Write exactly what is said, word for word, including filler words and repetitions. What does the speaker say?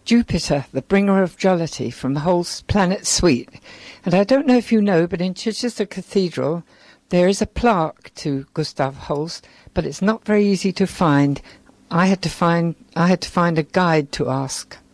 Jupiter, the bringer of jollity from the whole planet suite. And I don't know if you know, but in Chichester Cathedral there is a plaque to Gustav Holst, but it's not very easy to find. I had to find I had to find a guide to ask.